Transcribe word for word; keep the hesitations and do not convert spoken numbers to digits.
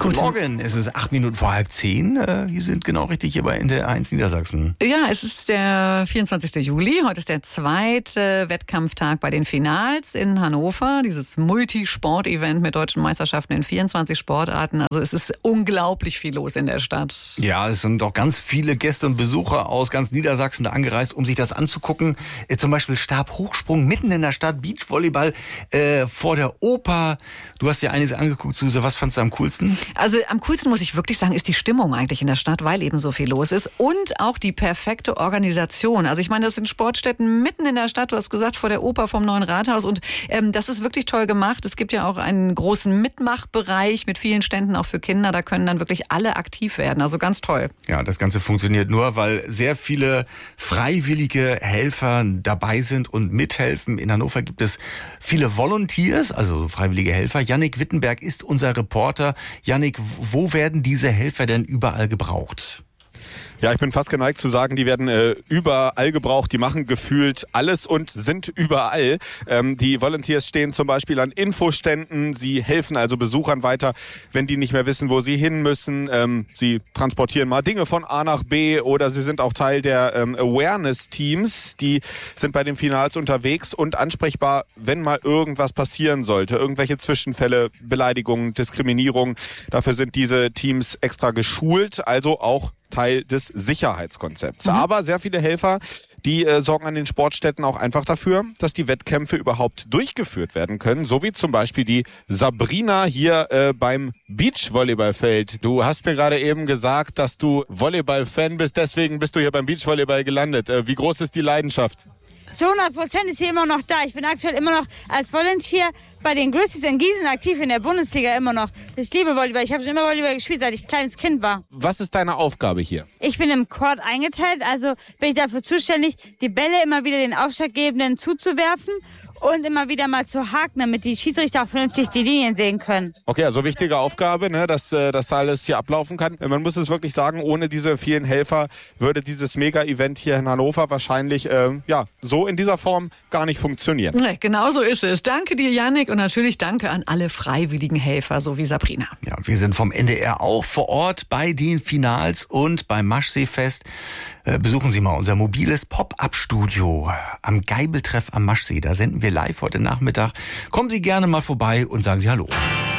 Guten Morgen, es ist acht Minuten vor halb zehn. Äh, wir sind genau richtig hier bei N D R eins Niedersachsen. Ja, es ist der vierundzwanzigster Juli. Heute ist der zweite Wettkampftag bei den Finals in Hannover. Dieses Multisport-Event mit deutschen Meisterschaften in vierundzwanzig Sportarten. Also es ist unglaublich viel los in der Stadt. Ja, es sind auch ganz viele Gäste und Besucher aus ganz Niedersachsen da angereist, um sich das anzugucken. Äh, zum Beispiel Stabhochsprung mitten in der Stadt, Beachvolleyball äh, vor der Oper. Du hast dir einiges angeguckt, Suse. Was fandst du am coolsten? Also am coolsten, muss ich wirklich sagen, ist die Stimmung eigentlich in der Stadt, weil eben so viel los ist. Und auch die perfekte Organisation. Also ich meine, das sind Sportstätten mitten in der Stadt. Du hast gesagt, vor der Oper vom neuen Rathaus. Und ähm, das ist wirklich toll gemacht. Es gibt ja auch einen großen Mitmachbereich mit vielen Ständen auch für Kinder. Da können dann wirklich alle aktiv werden. Also ganz toll. Ja, das Ganze funktioniert nur, weil sehr viele freiwillige Helfer dabei sind und mithelfen. In Hannover gibt es viele Volunteers, also freiwillige Helfer. Yannick Wittenberg ist unser Reporter. Yannick, wo werden diese Helfer denn überall gebraucht? Ja, ich bin fast geneigt zu sagen, die werden äh, überall gebraucht. Die machen gefühlt alles und sind überall. Ähm, die Volunteers stehen zum Beispiel an Infoständen. Sie helfen also Besuchern weiter, wenn die nicht mehr wissen, wo sie hin müssen. Ähm, sie transportieren mal Dinge von A nach B oder sie sind auch Teil der ähm, Awareness-Teams. Die sind bei den Finals unterwegs und ansprechbar, wenn mal irgendwas passieren sollte. Irgendwelche Zwischenfälle, Beleidigungen, Diskriminierung. Dafür sind diese Teams extra geschult, also auch Teil des Sicherheitskonzepts. Mhm. Aber sehr viele Helfer, die äh, sorgen an den Sportstätten auch einfach dafür, dass die Wettkämpfe überhaupt durchgeführt werden können. So wie zum Beispiel die Sabrina hier äh, beim Beachvolleyballfeld. Du hast mir gerade eben gesagt, dass du Volleyball-Fan bist, deswegen bist du hier beim Beachvolleyball gelandet. Äh, wie groß ist die Leidenschaft? Zu hundert Prozent ist sie immer noch da. Ich bin aktuell immer noch als Volunteer bei den Größtis in Gießen aktiv in der Bundesliga immer noch. Ich liebe Volleyball. Ich habe schon immer Volleyball gespielt, seit ich kleines Kind war. Was ist deine Aufgabe hier? Ich bin im Court eingeteilt, also bin ich dafür zuständig, die Bälle immer wieder den Aufschlaggebenden zuzuwerfen und immer wieder mal zu haken, damit die Schiedsrichter auch vernünftig die Linien sehen können. Okay, also wichtige Aufgabe, ne, dass das alles hier ablaufen kann. Man muss es wirklich sagen, ohne diese vielen Helfer würde dieses Mega-Event hier in Hannover wahrscheinlich äh, ja, so in dieser Form gar nicht funktionieren. Nee, genau so ist es. Danke dir, Yannick, und natürlich danke an alle freiwilligen Helfer, so wie Sabrina. Ja, wir sind vom N D R auch vor Ort bei den Finals und beim Maschseefest. Äh, besuchen Sie mal unser mobiles Pop-Up-Studio am Geibeltreff am Maschsee. Da senden wir live heute Nachmittag. Kommen Sie gerne mal vorbei und sagen Sie Hallo.